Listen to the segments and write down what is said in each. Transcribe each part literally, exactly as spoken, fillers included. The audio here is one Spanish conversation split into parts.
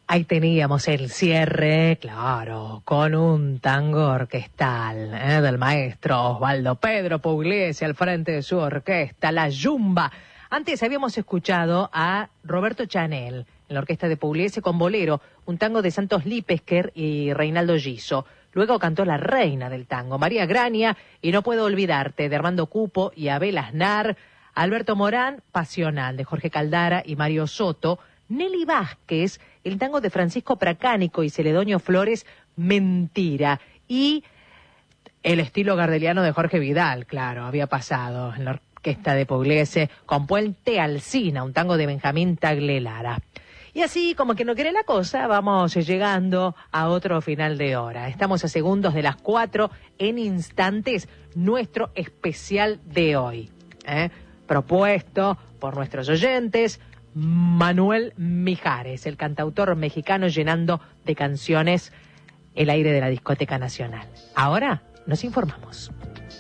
Ahí teníamos el cierre, claro, con un tango orquestal ¿eh? del maestro Osvaldo Pedro Pugliese al frente de su orquesta, La Yumba. Antes habíamos escuchado a Roberto Chanel en la orquesta de Pugliese con Bolero, un tango de Santos Lipesker y Reinaldo Giso. Luego cantó la reina del tango, María Grania, y No puedo olvidarte, de Armando Cupo y Abel Aznar. Alberto Morán, Pasional, de Jorge Caldara y Mario Soto. Nelly Vázquez, el tango de Francisco Pracánico y Celedonio Flores, Mentira. Y el estilo gardeliano de Jorge Vidal, claro, había pasado en la orquesta de Pugliese, con Puente Alsina, un tango de Benjamín Tagle Lara. Y así, como que no quiere la cosa, vamos llegando a otro final de hora. Estamos a segundos de las cuatro, en instantes, nuestro especial de hoy. ¿eh? Propuesto por nuestros oyentes, Manuel Mijares, el cantautor mexicano llenando de canciones el aire de la Discoteca Nacional. Ahora nos informamos.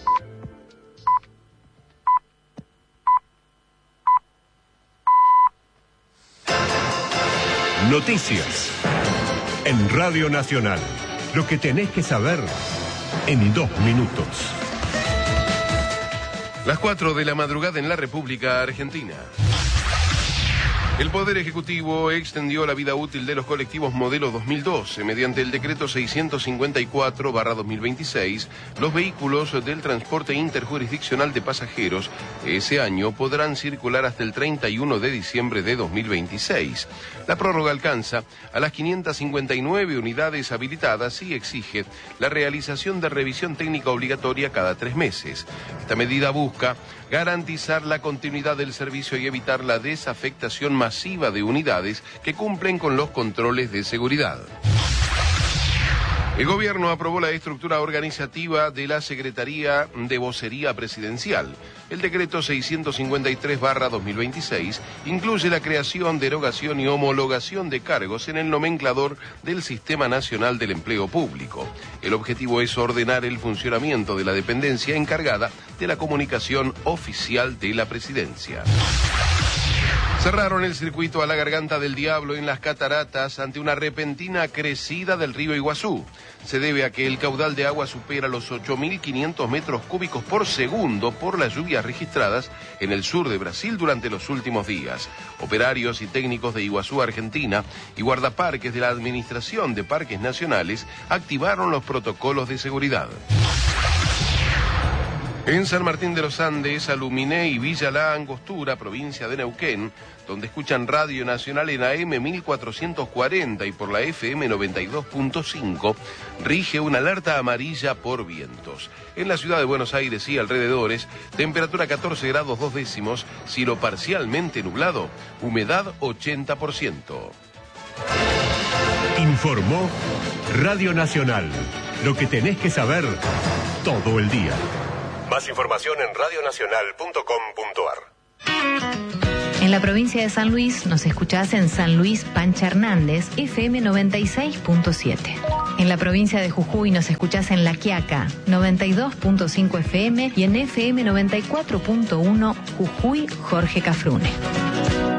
Noticias en Radio Nacional. Lo que tenés que saber en dos minutos. Las cuatro de la madrugada en la República Argentina. El Poder Ejecutivo extendió la vida útil de los colectivos modelo dos mil doce. Mediante el decreto seiscientos cincuenta y cuatro barra dos mil veintiséis, los vehículos del transporte interjurisdiccional de pasajeros ese año podrán circular hasta el treinta y uno de diciembre de dos mil veintiséis. La prórroga alcanza a las quinientas cincuenta y nueve unidades habilitadas y exige la realización de revisión técnica obligatoria cada tres meses. Esta medida busca garantizar la continuidad del servicio y evitar la desafectación masiva de unidades que cumplen con los controles de seguridad. El gobierno aprobó la estructura organizativa de la Secretaría de Vocería Presidencial. El decreto seiscientos cincuenta y tres barra dos mil veintiséis incluye la creación, derogación y homologación de cargos en el nomenclador del Sistema Nacional del Empleo Público. El objetivo es ordenar el funcionamiento de la dependencia encargada de la comunicación oficial de la Presidencia. Cerraron el circuito a la Garganta del Diablo en las Cataratas ante una repentina crecida del río Iguazú. Se debe a que el caudal de agua supera los ocho mil quinientos metros cúbicos por segundo por las lluvias registradas en el sur de Brasil durante los últimos días. Operarios y técnicos de Iguazú, Argentina, y guardaparques de la Administración de Parques Nacionales activaron los protocolos de seguridad. En San Martín de los Andes, Aluminé y Villa La Angostura, provincia de Neuquén, donde escuchan Radio Nacional en A M mil cuatrocientos cuarenta y por la F M noventa y dos punto cinco, rige una alerta amarilla por vientos. En la ciudad de Buenos Aires y alrededores, temperatura catorce grados dos décimos, cielo parcialmente nublado, humedad ochenta por ciento. Informó Radio Nacional. Lo que tenés que saber todo el día. Más información en radio nacional punto com punto ar. En la provincia de San Luis nos escuchás en San Luis Pancha Hernández, F M noventa y seis punto siete. En la provincia de Jujuy nos escuchás en La Quiaca, noventa y dos punto cinco F M y en F M noventa y cuatro punto uno Jujuy Jorge Cafrune.